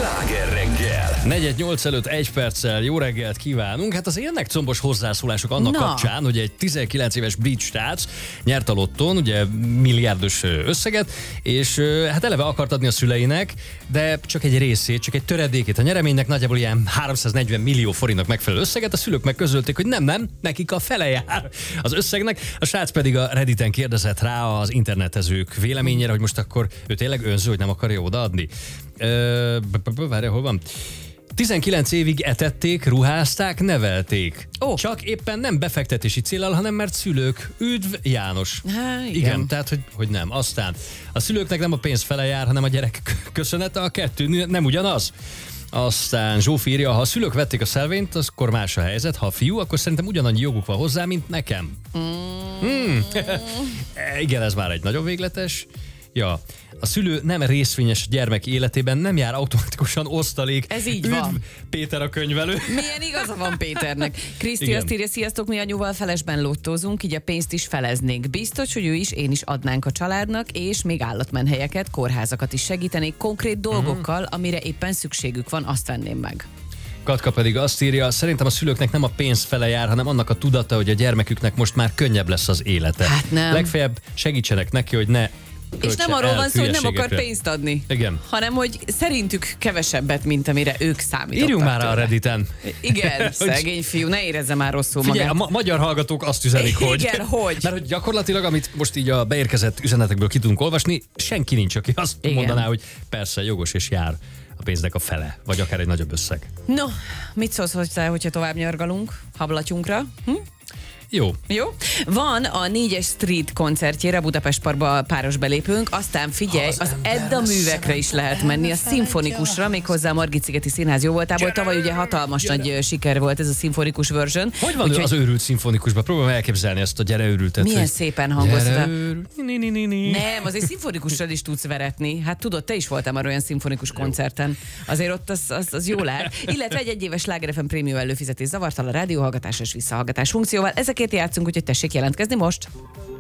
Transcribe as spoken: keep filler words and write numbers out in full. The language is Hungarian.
Sláger reggel! negyven nyolc előtt egy perccel jó reggelt kívánunk. Hát az élnek combos hozzászólások annak Na. kapcsán, hogy egy tizenkilenc éves brit srác nyert a lottón, ugye milliárdos összeget, és hát eleve akart adni a szüleinek, de csak egy részét, csak egy töredékét a nyereménynek, nagyjából ilyen háromszáznegyven millió forintnak megfelelő összeget. A szülők meg közölték, hogy nem, nem, nekik a fele jár az összegnek. A srác pedig a Redditen kérdezett rá az internetezők véleményére, hogy most akkor ő tényleg önző, hogy nem akarja odaadni. Ö, várj, hol van? tizenkilenc évig etették, ruházták, nevelték. Ó. Csak éppen nem befektetési céllal, hanem mert szülők. Üdv János. Há, igen. igen, tehát hogy, hogy nem. Aztán a szülőknek nem a pénz fele jár, hanem a gyerek köszönete, a kettő nem ugyanaz. Aztán Zsófi írja, ha a szülők vették a szelvényt, akkor más a helyzet. Ha a fiú, akkor szerintem ugyanannyi joguk van hozzá, mint nekem. Mm. Mm. Igen, ez már egy nagyon végletes. Ja, a szülő nem részvényes gyermek életében, nem jár automatikusan osztalék. Ez így Üdv, van. Péter a könyvelő. Milyen igaza van Péternek? Kriszti Igen. azt írja, sziasztok, mi anyuval felesben lottózunk, így a pénzt is feleznénk. Biztos, hogy ő is, én is adnánk a családnak, és még állatmenhelyeket, kórházakat is segítenék konkrét dolgokkal, amire éppen szükségük van, azt venném meg. Katka pedig azt írja, szerintem a szülőknek nem a pénz fele jár, hanem annak a tudata, hogy a gyermeküknek most már könnyebb lesz az élete. Hát nem. Legfeljebb segítsenek neki, hogy ne És nem arról van szó, hogy nem akar pénzt adni, Igen. hanem hogy szerintük kevesebbet, mint amire ők számítottak. Írjunk már tőle. a Redditen. Igen, szegény fiú, ne érezze már rosszul Figyelj, magát. a ma- magyar hallgatók azt üzenik, hogy... Igen, hogy? Mert hogy gyakorlatilag, amit most így a beérkezett üzenetekből ki tudunk olvasni, senki nincs, aki azt Igen. mondaná, hogy persze jogos és jár a pénznek a fele, vagy akár egy nagyobb összeg. No, mit szólsz hozzá, hogyha tovább nyargalunk hablatyunkra? Hm? Jó. Jó. Van a négyes Street koncertjére, Budapest Parkba páros belépünk, aztán figyelj, az, az Edda művekre is lehet menni, a szimfonikusra, méghozzá a Margit-szigeti Színház jó voltából. Tavaly ugye hatalmas nagy ö, siker volt ez a szimfonikus version. Hogy van Úgyhogy az őrült szimfonikusban? Próbálom elképzelni ezt a gyere őrültet. milyen hogy szépen hangozta. gyere őrült. Ni, ni, ni, ni. Nem, azért szimfonikussal is tudsz veretni. Hát tudod, te is voltál már olyan szimfonikus koncerten. Azért ott az, az, az jó lehet. Illetve egy egyéves Sláger ef em prémium előfizetés zavartal a rádióhallgatás és visszahallgatás funkcióval. Ezekért játszunk, úgyhogy tessék jelentkezni most.